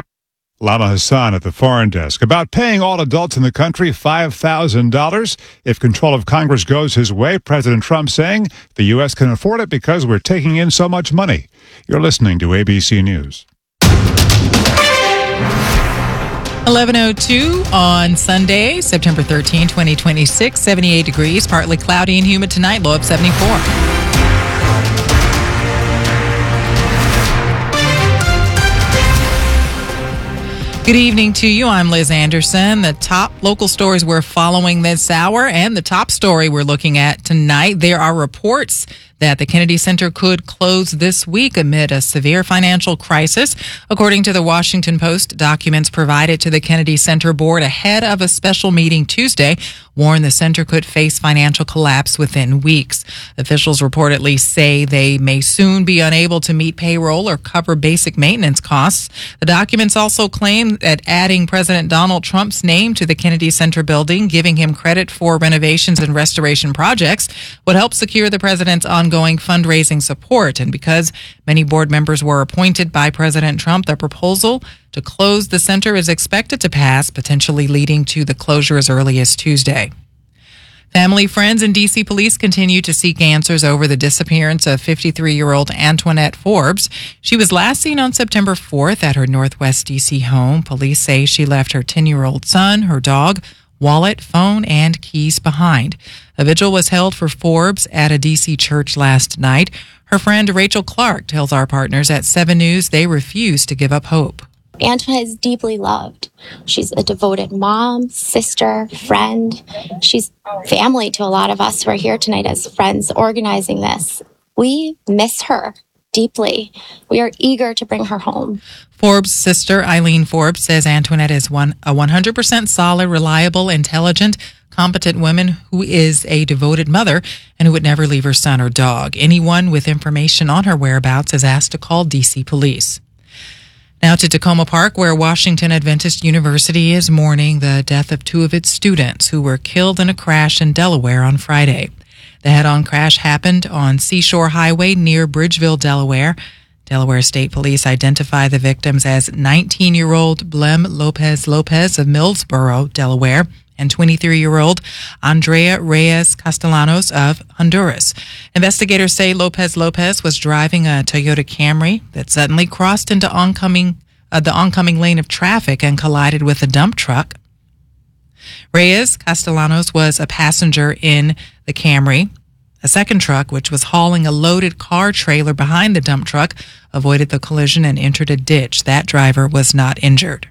Lama Hassan at the Foreign Desk about paying all adults in the country five thousand dollars if control of Congress goes his way. President Trump saying the U S can afford it because we're taking in so much money. You're listening to A B C News. eleven oh two on Sunday, September thirteenth, twenty twenty-six, seventy-eight degrees, partly cloudy and humid tonight, low of seventy-four. Good evening to you. I'm Liz Anderson. The top local stories we're following this hour and the top story we're looking at tonight. There are reports that the Kennedy Center could close this week amid a severe financial crisis. According to the Washington Post, documents provided to the Kennedy Center board ahead of a special meeting Tuesday warn the center could face financial collapse within weeks. Officials reportedly say they may soon be unable to meet payroll or cover basic maintenance costs. The documents also claim that adding President Donald Trump's name to the Kennedy Center building, giving him credit for renovations and restoration projects, would help secure the president's ongoing fundraising support. And because many board members were appointed by President Trump, the proposal to close the center is expected to pass, potentially leading to the closure as early as Tuesday. Family, friends, and D C police continue to seek answers over the disappearance of fifty-three-year-old Antoinette Forbes. She was last seen on September fourth at her Northwest D C home. Police say she left her ten-year-old son, her dog, wallet, phone, and keys behind. A vigil was held for Forbes at a D C church last night. Her friend Rachel Clark tells our partners at seven News they refuse to give up hope. Antoinette is deeply loved. She's a devoted mom, sister, friend. She's family to a lot of us who are here tonight as friends organizing this. We miss her deeply. We are eager to bring her home. Forbes' sister, Eileen Forbes, says Antoinette is one a one hundred percent solid, reliable, intelligent, competent woman who is a devoted mother and who would never leave her son or dog. Anyone with information on her whereabouts is asked to call D C police. Now to Tacoma Park, where Washington Adventist University is mourning the death of two of its students who were killed in a crash in Delaware on Friday. The head-on crash happened on Seashore Highway near Bridgeville, Delaware. Delaware State Police identify the victims as nineteen-year-old Blem Lopez Lopez of Millsboro, Delaware, and twenty-three-year-old Andrea Reyes Castellanos of Honduras. Investigators say Lopez Lopez was driving a Toyota Camry that suddenly crossed into oncoming uh, the oncoming lane of traffic and collided with a dump truck. Reyes Castellanos was a passenger in the Camry. A second truck, which was hauling a loaded car trailer behind the dump truck, avoided the collision and entered a ditch. That driver was not injured.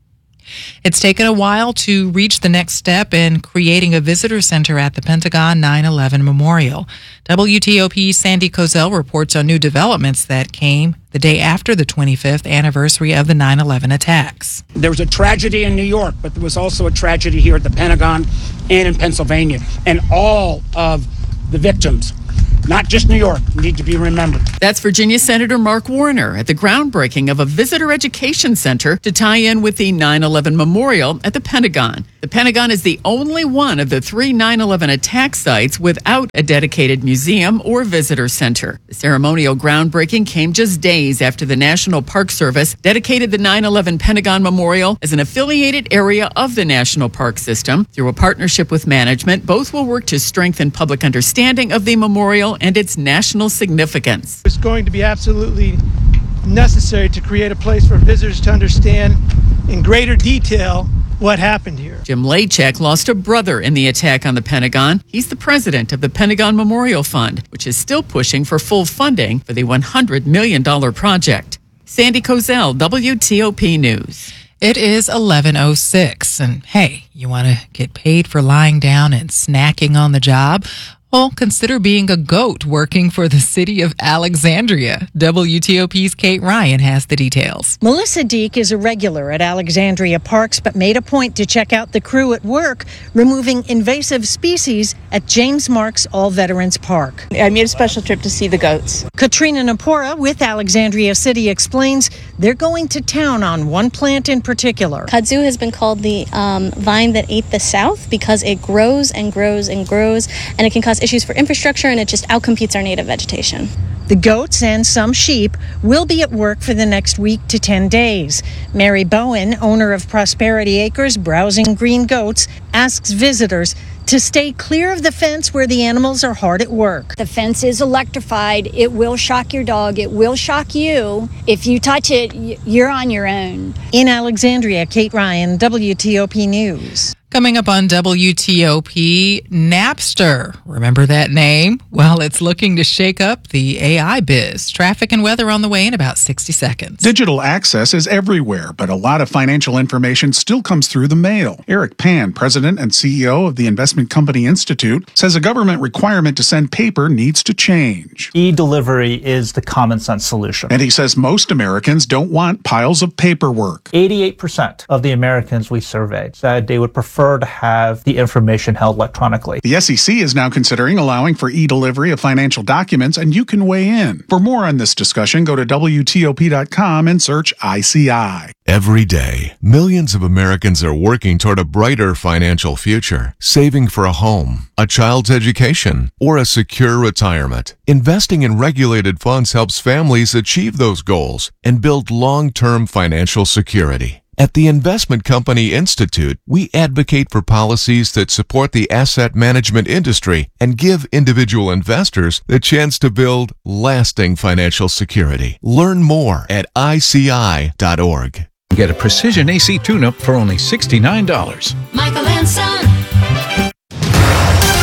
It's taken a while to reach the next step in creating a visitor center at the Pentagon nine eleven Memorial. W T O P's Sandy Kozel reports on new developments that came the day after the twenty-fifth anniversary of the nine eleven attacks. There was a tragedy in New York, but there was also a tragedy here at the Pentagon and in Pennsylvania. And all of the victims, not just New York, need to be remembered. That's Virginia Senator Mark Warner at the groundbreaking of a visitor education center to tie in with the nine eleven Memorial at the Pentagon. The Pentagon is the only one of the three nine eleven attack sites without a dedicated museum or visitor center. The ceremonial groundbreaking came just days after the National Park Service dedicated the nine eleven Pentagon Memorial as an affiliated area of the National Park System. Through a partnership with management, both will work to strengthen public understanding of the memorial and its national significance. It's going to be absolutely necessary to create a place for visitors to understand in greater detail what happened here. Jim Lachek lost a brother in the attack on the Pentagon. He's the president of the Pentagon Memorial Fund, which is still pushing for full funding for the one hundred million dollars project. Sandy Kozel, W T O P News. It is eleven oh six, and hey, you want to get paid for lying down and snacking on the job? Well, consider being a goat working for the city of Alexandria. W T O P's Kate Ryan has the details. Melissa Deek is a regular at Alexandria Parks, but made a point to check out the crew at work removing invasive species at James Marks All Veterans Park. I made a special trip to see the goats. Katrina Napora with Alexandria City explains they're going to town on one plant in particular. Kudzu has been called the um, vine that ate the South because it grows and grows and grows, and it can cause issues for infrastructure, and it just outcompetes our native vegetation. The goats and some sheep will be at work for the next week to ten days. Mary Bowen, owner of Prosperity Acres, Browsing Green Goats, asks visitors to stay clear of the fence where the animals are hard at work. The fence is electrified. It will shock your dog. It will shock you. If you touch it, you're on your own. In Alexandria, Kate Ryan, W T O P News. Coming up on W T O P, Napster. Remember that name? Well, it's looking to shake up the A I biz. Traffic and weather on the way in about sixty seconds. Digital access is everywhere, but a lot of financial information still comes through the mail. Eric Pan, president and C E O of the Investment Company Institute, says a government requirement to send paper needs to change. E-delivery is the common sense solution. And he says most Americans don't want piles of paperwork. eighty-eight percent of the Americans we surveyed said they would prefer to have the information held electronically. The S E C is now considering allowing for e-delivery of financial documents, and you can weigh in. For more on this discussion, go to W T O P dot com and search I C I. Every day, millions of Americans are working toward a brighter financial future, saving for a home, a child's education, or a secure retirement. Investing in regulated funds helps families achieve those goals and build long-term financial security. At the Investment Company Institute, we advocate for policies that support the asset management industry and give individual investors the chance to build lasting financial security. Learn more at I C I dot org. Get a precision A C tune-up for only sixty-nine dollars. Michael and Son.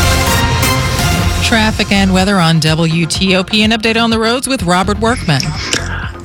Traffic and weather on W T O P. An update on the roads with Robert Workman.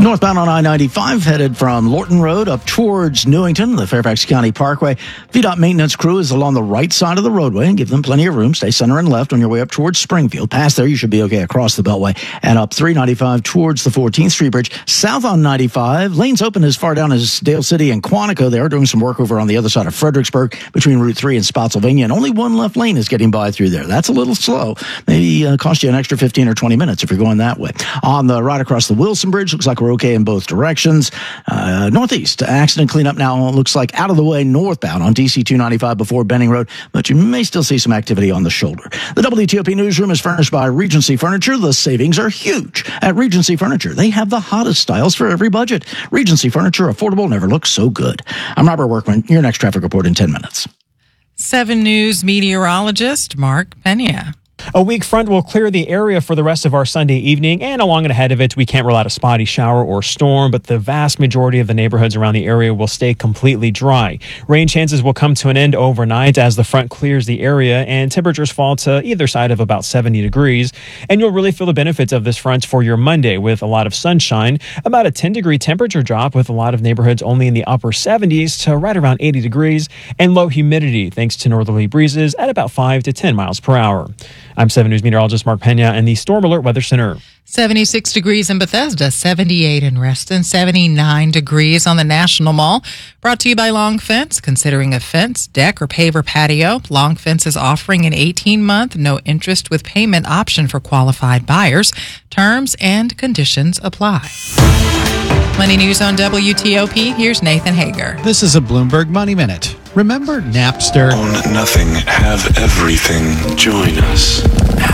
Northbound on I ninety-five, headed from Lorton Road up towards Newington, the Fairfax County Parkway. V DOT maintenance crew is along the right side of the roadway and give them plenty of room. Stay center and left on your way up towards Springfield. Past there, you should be okay across the Beltway. And up three ninety-five towards the fourteenth Street Bridge. South on ninety-five, lanes open as far down as Dale City and Quantico. They are doing some work over on the other side of Fredericksburg between Route three and Spotsylvania. And only one left lane is getting by through there. That's a little slow. Maybe uh, cost you an extra fifteen or twenty minutes if you're going that way. On the right across the Wilson Bridge, looks like we're okay in both directions. Uh, northeast, accident cleanup now looks like out of the way northbound on D C two ninety-five before Benning Road, but you may still see some activity on the shoulder. The W T O P newsroom is furnished by Regency Furniture. The savings are huge at Regency Furniture. They have the hottest styles for every budget. Regency Furniture, affordable, never looks so good. I'm Robert Workman. Your next traffic report in ten minutes. seven News meteorologist Mark Pena. A weak front will clear the area for the rest of our Sunday evening, and along and ahead of it, we can't rule out a spotty shower or storm, but the vast majority of the neighborhoods around the area will stay completely dry. Rain chances will come to an end overnight as the front clears the area, and temperatures fall to either side of about seventy degrees, and you'll really feel the benefits of this front for your Monday with a lot of sunshine, about a ten degree temperature drop with a lot of neighborhoods only in the upper seventies to right around eighty degrees, and low humidity thanks to northerly breezes at about five to ten miles per hour. I'm seven News meteorologist Mark Pena in the Storm Alert Weather Center. seventy-six degrees in Bethesda, seventy-eight in Reston, seventy-nine degrees on the National Mall. Brought to you by Long Fence. Considering a fence, deck, or paver patio, Long Fence is offering an eighteen month, no interest with payment option for qualified buyers. Terms and conditions apply. Money News on W T O P. Here's Nathan Hager. This is a Bloomberg Money Minute. Remember Napster? Own nothing, have everything. Join us.